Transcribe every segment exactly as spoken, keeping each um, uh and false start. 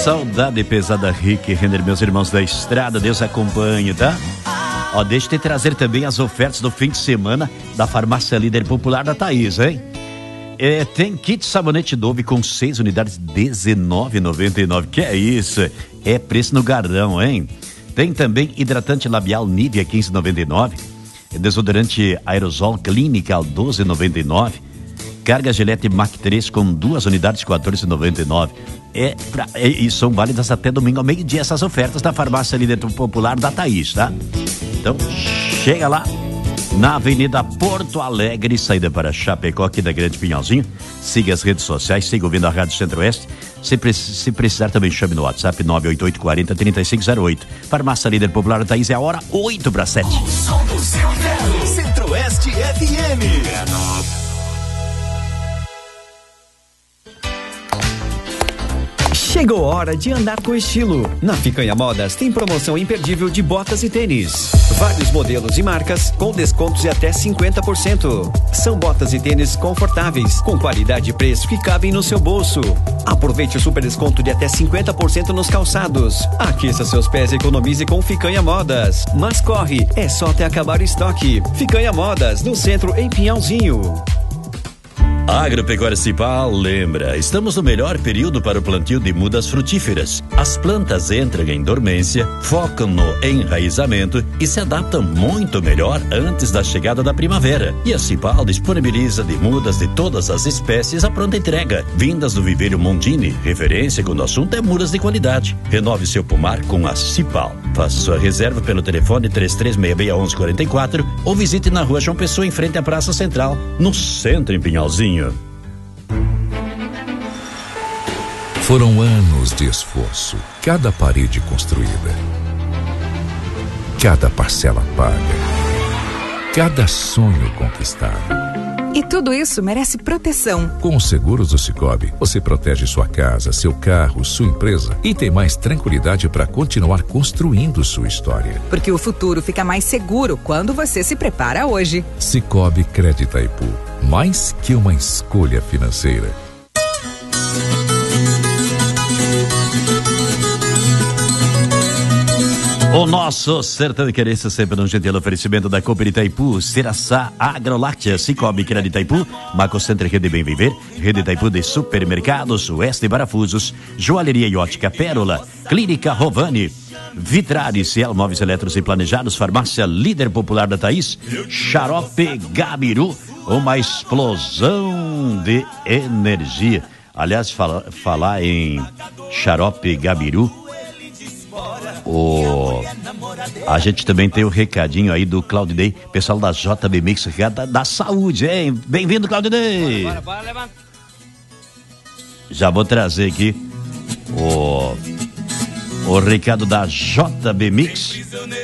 saudade pesada, Rick Renner, meus irmãos da estrada, Deus acompanhe, tá? Ó, deixa eu te trazer também as ofertas do fim de semana da Farmácia Líder Popular da Thaís, hein? É, tem kit sabonete Dove com seis unidades, dezenove reais e noventa e nove centavos. Que é isso? É preço no gardão, hein? Tem também hidratante labial Nivea quinze reais e noventa e nove centavos. Desodorante aerosol Clinical doze reais e noventa e nove centavos. Carga Gillette Mac três com duas unidades, quatorze reais e noventa e nove centavos. É, pra, é, e são válidas até domingo ao meio-dia essas ofertas da Farmácia Líder Popular da Thaís, tá? Então, chega lá na Avenida Porto Alegre, saída para Chapecó, aqui da Grande Pinhalzinho. Siga as redes sociais, siga ouvindo a Rádio Centro-Oeste. Se, pre- se precisar também chame no WhatsApp nove oito oito, quarenta, trinta e cinco zero oito. Farmácia Líder Popular da Thaís, é a hora oito para sete. O som do seu carro, Centro-Oeste F M. Chegou a hora de andar com estilo. Na Ficanha Modas tem promoção imperdível de botas e tênis. Vários modelos e marcas com descontos de até cinquenta por cento. São botas e tênis confortáveis, com qualidade e preço que cabem no seu bolso. Aproveite o super desconto de até cinquenta por cento nos calçados. Aqueça seus pés e economize com Ficanha Modas. Mas corre, é só até acabar o estoque. Ficanha Modas, no centro em Pinhalzinho. Agropecuária Cipal lembra, estamos no melhor período para o plantio de mudas frutíferas. As plantas entram em dormência, focam no enraizamento e se adaptam muito melhor antes da chegada da primavera. E a Cipal disponibiliza de mudas de todas as espécies a pronta entrega, vindas do viveiro Mondini, referência quando o assunto é mudas de qualidade. Renove seu pomar com a Cipal. Faça sua reserva pelo telefone três três seis seis, um um quatro quatro ou visite na rua João Pessoa, em frente à Praça Central, no centro em Pinhalzinho. Foram anos de esforço, cada parede construída, cada parcela paga, cada sonho conquistado. E tudo isso merece proteção. Com os seguros do Sicoob, você protege sua casa, seu carro, sua empresa e tem mais tranquilidade para continuar construindo sua história. Porque o futuro fica mais seguro quando você se prepara hoje. Sicoob Crédito Itaipu, mais que uma escolha financeira. O nosso Sertão de Querência sempre no gentil oferecimento da Cooper Itaipu, Seraçá Agroláctea, Cicobi Crédito Itaipu, Macocenter Rede Bem Viver, Rede Itaipu de Supermercados, Oeste Parafusos, Joalheria e Ótica Pérola, Clínica Rovani, Vitrari, Ciel Móveis Eletros e Planejados, Farmácia Líder Popular da Thaís, Xarope Gabiru, uma explosão de energia. Aliás, fala, falar em Xarope Gabiru, O... a gente também tem o recadinho aí do Claudinei, pessoal da J B Mix, da, da saúde, hein? Bem-vindo, Claudinei! Bora, bora, bora, já vou trazer aqui o, o recado da J B Mix.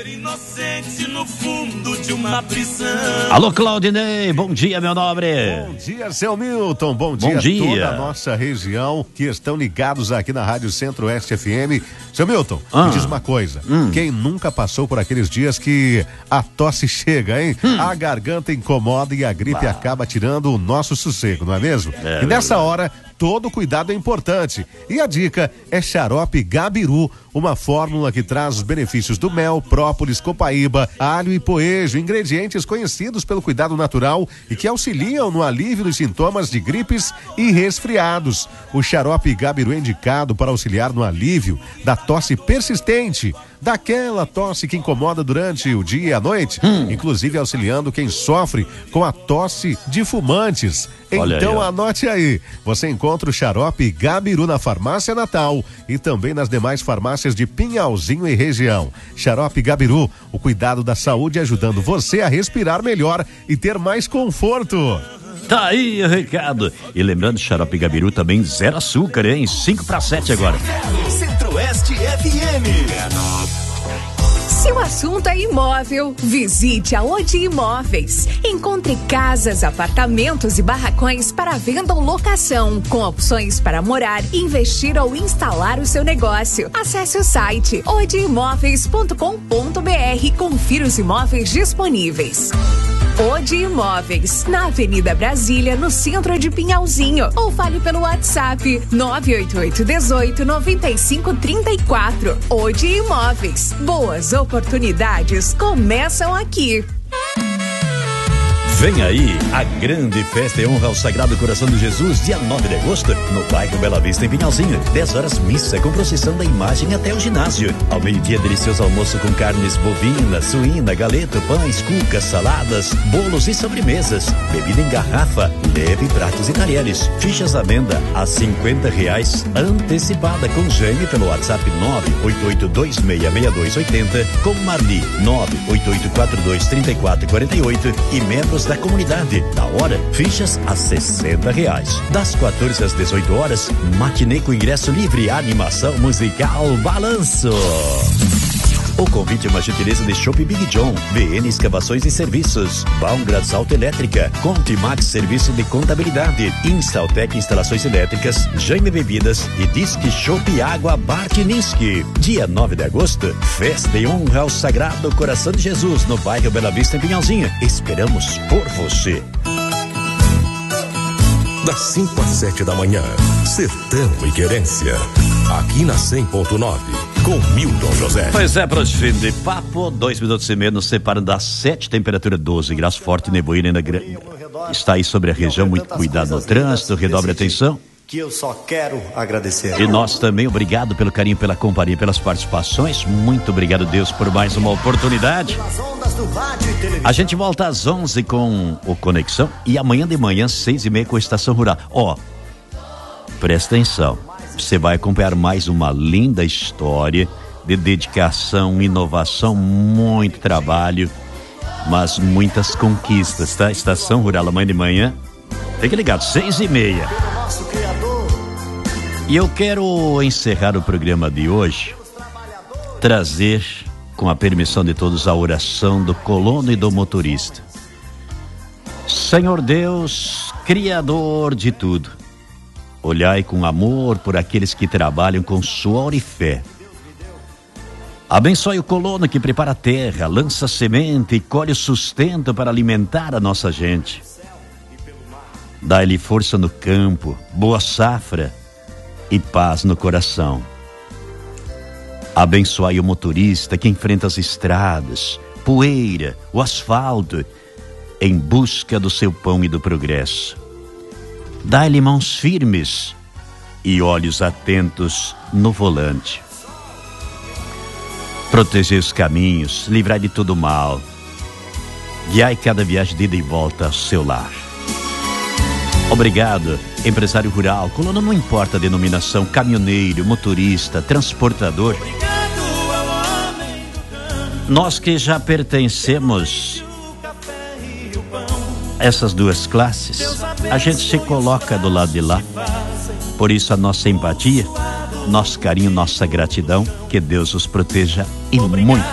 Alô, Claudinei, bom dia, meu nobre. Bom dia, seu Milton, bom dia, bom dia. Toda a nossa região que estão ligados aqui na Rádio Centro-Oeste F M. Seu Milton, ah. me diz uma coisa, hum. quem nunca passou por aqueles dias que a tosse chega, hein? Hum. A garganta incomoda e a gripe bah. acaba tirando o nosso sossego, não é mesmo? É, e nessa hora, todo cuidado é importante. E a dica é Xarope Gabiru, uma fórmula que traz os benefícios do mel, própolis, copaíba, alho e poejo, ingredientes conhecidos pelo cuidado natural e que auxiliam no alívio dos sintomas de gripes e resfriados. O Xarope Gabiru é indicado para auxiliar no alívio da tosse persistente, daquela tosse que incomoda durante o dia e a noite, hum. inclusive auxiliando quem sofre com a tosse de fumantes. Olha então aí, anote aí, você encontra o Xarope Gabiru na Farmácia Natal e também nas demais farmácias de Pinhalzinho e região. Xarope Gabiru, o cuidado da saúde ajudando você a respirar melhor e ter mais conforto. Tá aí o recado. E lembrando, Xarope Gabiru também zero açúcar, hein? cinco para sete agora. Centro-Oeste F M. Se o assunto é imóvel, visite a Odi Imóveis. Encontre casas, apartamentos e barracões para venda ou locação, com opções para morar, investir ou instalar o seu negócio. Acesse o site odi imóveis ponto com ponto br e confira os imóveis disponíveis. Odi Imóveis, na Avenida Brasília, no centro de Pinhalzinho. Ou fale pelo WhatsApp nove oito oito, dezoito, noventa e cinco, trinta e quatro. Odi Imóveis. Boas oportunidades começam aqui. Vem aí a grande festa e honra ao Sagrado Coração de Jesus, dia nove de agosto, no bairro Bela Vista, em Pinhalzinho. dez horas, missa com procissão da imagem até o ginásio. Ao meio-dia, delicioso almoço com carnes bovina, suína, galeto, pães, cucas, saladas, bolos e sobremesas. Bebida em garrafa, leve pratos e talheres. Fichas à venda a cinquenta reais, antecipada com Jaime pelo WhatsApp nove oito oito dois seis seis dois oito zero, com Marli nove oito oito quatro dois três quatro quatro oito e membros da comunidade. Da hora, fichas a sessenta reais. Das quatorze às dezoito horas, matinê com ingresso livre, animação musical, balanço. O convite é uma gentileza de Shop Big John, V N Escavações e Serviços, Baumgras Autoelétrica, Conte Max Serviço de Contabilidade, Instaltec Instalações Elétricas, Jaime Bebidas e Disque Shop Água Bartiniski. Dia nove de agosto, festa e honra ao Sagrado Coração de Jesus, no bairro Bela Vista, em Pinhalzinho. Esperamos por você. Das cinco às sete da manhã, Sertão e Querência, aqui na cem ponto nove, com Milton José. Pois é, para fim de papo, dois minutos e meio nos separam das sete, temperatura doze graus, forte nevoeiro ainda está aí sobre a região, muito cuidado no trânsito, redobre a atenção. Que eu só quero agradecer. E nós também, obrigado pelo carinho, pela companhia, pelas participações. Muito obrigado, Deus, por mais uma oportunidade. A gente volta às onze com o Conexão e amanhã de manhã, seis e meia, com a Estação Rural. Ó, presta atenção, você vai acompanhar mais uma linda história de dedicação, inovação, muito trabalho, mas muitas conquistas, tá? Estação Rural amanhã de manhã, fique ligado, seis e meia. E eu quero encerrar o programa de hoje, trazer, com a permissão de todos, a oração do colono e do motorista. Senhor Deus, Criador de tudo, olhai com amor por aqueles que trabalham com suor e fé. Abençoe o colono que prepara a terra, lança semente e colhe o sustento para alimentar a nossa gente. Dá-lhe força no campo, boa safra e paz no coração. Abençoai o motorista que enfrenta as estradas, poeira, o asfalto, em busca do seu pão e do progresso. Dai-lhe mãos firmes e olhos atentos no volante. Protegei os caminhos, livrai de todo mal. Guiai cada viagem de ida e volta ao seu lar. Obrigado, empresário rural, colono, não importa a denominação, caminhoneiro, motorista, transportador. Nós que já pertencemos a essas duas classes, a gente se coloca do lado de lá. Por isso a nossa empatia, nosso carinho, nossa gratidão, que Deus os proteja e muito